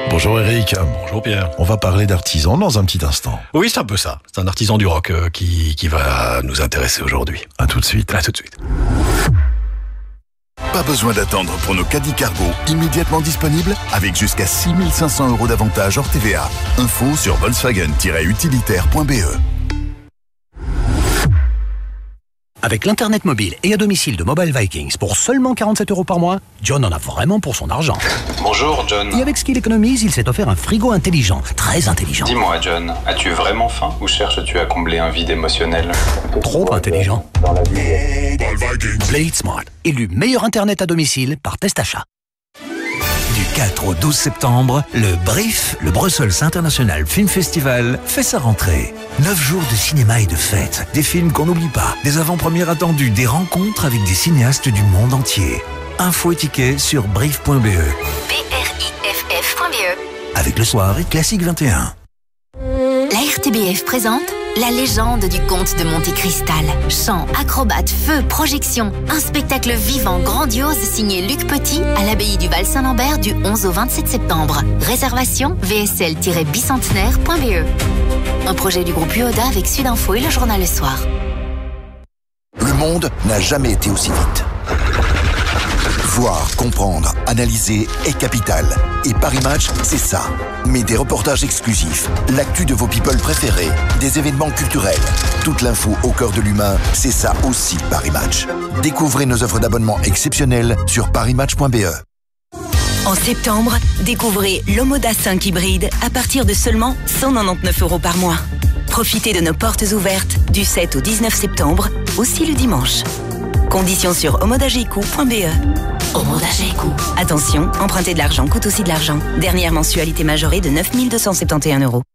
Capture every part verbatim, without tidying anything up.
Bonjour Eric. Bonjour Pierre. On va parler d'artisans dans un petit instant. Oui, c'est un peu ça. C'est un artisan du rock euh, qui, qui va nous intéresser aujourd'hui. À tout de suite. À tout de suite. Pas besoin d'attendre pour nos caddies cargo immédiatement disponibles avec jusqu'à six mille cinq cents euros d'avantage hors T V A. Info sur volkswagen tiret utilitaire point b e. Avec l'internet mobile et à domicile de Mobile Vikings pour seulement quarante-sept euros par mois, John en a vraiment pour son argent. Bonjour John. Et avec ce qu'il économise, il s'est offert un frigo intelligent, très intelligent. Dis-moi John, as-tu vraiment faim ou cherches-tu à combler un vide émotionnel? Trop intelligent. Play It Smart, élu meilleur internet à domicile par Test Achat. Du quatre au douze septembre, le Brief, le Brussels International Film Festival, fait sa rentrée. Neuf jours de cinéma et de fêtes, des films qu'on n'oublie pas, des avant-premières attendues, des rencontres avec des cinéastes du monde entier. Infos et tickets sur brief point b e. B R I F F point B E. Avec le soir et Classique vingt et un. La R T B F présente La légende du comte de Monte Cristal. Chant, acrobates, feu, projections. Un spectacle vivant, grandiose, signé Luc Petit à l'abbaye du Val-Saint-Lambert du onze au vingt-sept septembre. Réservation v s l tiret bicentenaire point b e. Un projet du groupe U O D A avec Sudinfo et le journal Le Soir. Le monde n'a jamais été aussi vite. Voir, comprendre, analyser est capital. Et Paris Match, c'est ça. Mais des reportages exclusifs, l'actu de vos people préférés, des événements culturels, toute l'info au cœur de l'humain, c'est ça aussi Paris Match. Découvrez nos offres d'abonnement exceptionnelles sur paris match point b e. En septembre, découvrez l'Omoda cinq hybride à partir de seulement cent quatre-vingt-dix-neuf euros par mois. Profitez de nos portes ouvertes du sept au dix-neuf septembre, aussi le dimanche. Conditions sur omodageco point b e. Omodageco. Attention, emprunter de l'argent coûte aussi de l'argent. Dernière mensualité majorée de neuf mille deux cent soixante et onze euros.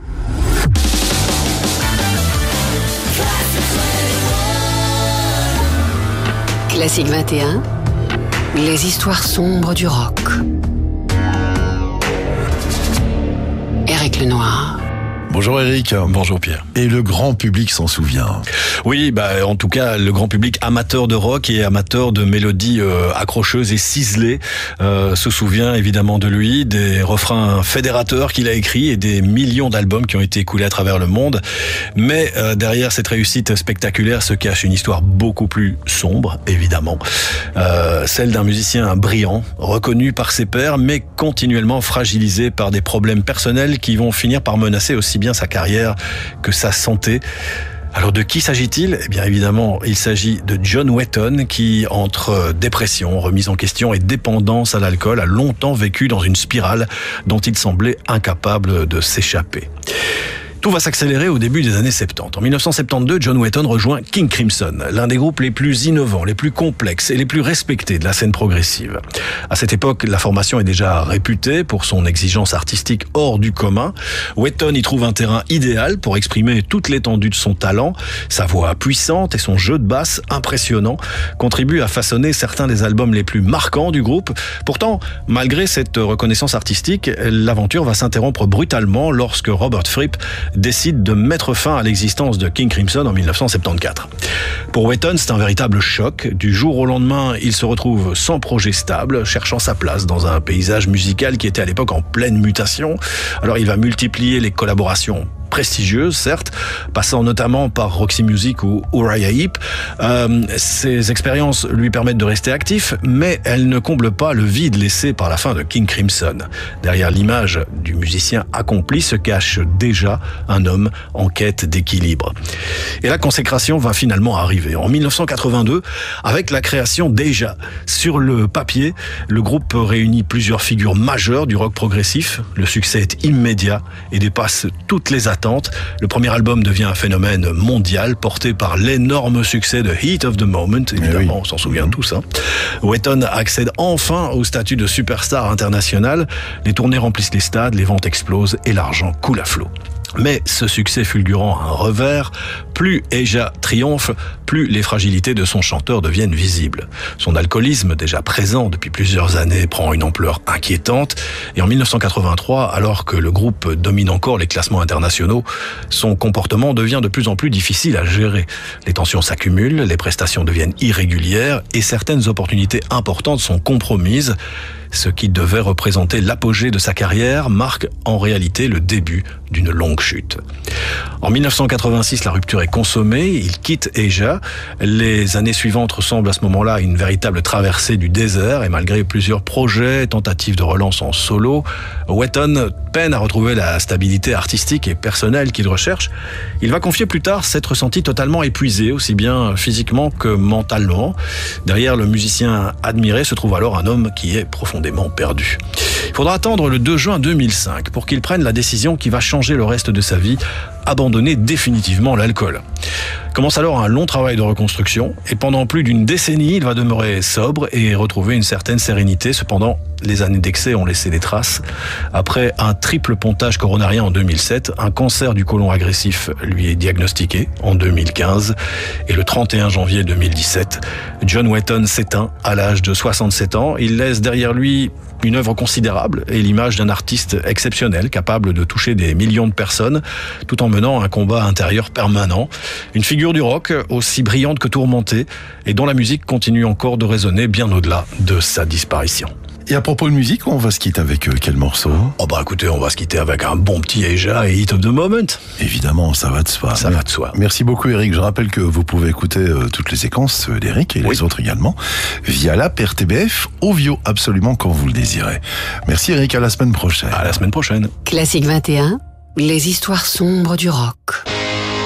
Classique vingt et un, les histoires sombres du rock. Eric Lenoir. Bonjour Eric. Bonjour Pierre. Et le grand public s'en souvient. Oui, bah en tout cas, le grand public amateur de rock et amateur de mélodies euh, accrocheuses et ciselées euh, se souvient évidemment de lui, des refrains fédérateurs qu'il a écrits et des millions d'albums qui ont été écoulés à travers le monde. Mais euh, derrière cette réussite spectaculaire se cache une histoire beaucoup plus sombre, évidemment. Euh, celle d'un musicien brillant, reconnu par ses pairs, mais continuellement fragilisé par des problèmes personnels qui vont finir par menacer aussi bien sa carrière que sa santé. Alors de qui s'agit-il ? Eh bien évidemment, il s'agit de John Wetton qui, entre dépression, remise en question et dépendance à l'alcool, a longtemps vécu dans une spirale dont il semblait incapable de s'échapper. Tout va s'accélérer au début des années soixante-dix. En dix-neuf cent soixante-douze, John Wetton rejoint King Crimson, l'un des groupes les plus innovants, les plus complexes et les plus respectés de la scène progressive. À cette époque, la formation est déjà réputée pour son exigence artistique hors du commun. Wetton y trouve un terrain idéal pour exprimer toute l'étendue de son talent. Sa voix puissante et son jeu de basse impressionnant contribuent à façonner certains des albums les plus marquants du groupe. Pourtant, malgré cette reconnaissance artistique, l'aventure va s'interrompre brutalement lorsque Robert Fripp décide de mettre fin à l'existence de King Crimson en dix-neuf cent soixante-quatorze. Pour Wetton, c'est un véritable choc. Du jour au lendemain, il se retrouve sans projet stable, cherchant sa place dans un paysage musical qui était à l'époque en pleine mutation. Alors il va multiplier les collaborations prestigieuses, certes, passant notamment par Roxy Music ou Uriah Heep. Euh, ces expériences lui permettent de rester actif, mais elles ne comblent pas le vide laissé par la fin de King Crimson. Derrière l'image du musicien accompli se cache déjà un homme en quête d'équilibre. Et la consécration va finalement arriver en dix-neuf cent quatre-vingt-deux avec la création d'Eja. Sur le papier, le groupe réunit plusieurs figures majeures du rock progressif. Le succès est immédiat et dépasse toutes les attentes. Le premier album devient un phénomène mondial porté par l'énorme succès de Heat of the Moment, évidemment, oui. On s'en souvient tous. Hein. Wetton accède enfin au statut de superstar international. Les tournées remplissent les stades, les ventes explosent et l'argent coule à flot. Mais ce succès fulgurant a un revers. Plus Eja triomphe, plus les fragilités de son chanteur deviennent visibles. Son alcoolisme, déjà présent depuis plusieurs années, prend une ampleur inquiétante. Et en dix-neuf cent quatre-vingt-trois, alors que le groupe domine encore les classements internationaux, son comportement devient de plus en plus difficile à gérer. Les tensions s'accumulent, les prestations deviennent irrégulières et certaines opportunités importantes sont compromises. Ce qui devait représenter l'apogée de sa carrière marque en réalité le début d'une longue chute. En mille neuf cent quatre-vingt-six, la rupture est consommée, il quitte Aja. Les années suivantes ressemblent à ce moment-là à une véritable traversée du désert et malgré plusieurs projets, tentatives de relance en solo, Wetton peine à retrouver la stabilité artistique et personnelle qu'il recherche. Il va confier plus tard s'être senti totalement épuisé, aussi bien physiquement que mentalement. Derrière le musicien admiré se trouve alors un homme qui est profondément perdu. Il faudra attendre le deux juin deux mille cinq pour qu'il prenne la décision qui va changer le reste de sa vie, abandonner définitivement l'alcool. Commence alors un long travail de reconstruction et pendant plus d'une décennie, il va demeurer sobre et retrouver une certaine sérénité. Cependant, les années d'excès ont laissé des traces. Après un triple pontage coronarien en deux mille sept, un cancer du côlon agressif lui est diagnostiqué en deux mille quinze et le trente et un janvier deux mille dix-sept, John Wetton s'éteint à l'âge de soixante-sept ans. Il laisse derrière lui une œuvre considérable et l'image d'un artiste exceptionnel, capable de toucher des millions de personnes, tout en menant un combat intérieur permanent. Une figure du rock aussi brillante que tourmentée et dont la musique continue encore de résonner bien au-delà de sa disparition. Et à propos de musique, on va se quitter avec quel morceau? Oh bah écoutez, on va se quitter avec un bon petit Aja et Hit of the Moment. Évidemment, ça va de soi. Ça va de soi. Merci beaucoup Eric. Je rappelle que vous pouvez écouter euh, toutes les séquences d'Eric et oui. les autres également via l'app R T B F Ovio, absolument quand vous le désirez. Merci Eric, à la semaine prochaine. À la semaine prochaine. Classique vingt et un, les histoires sombres du rock.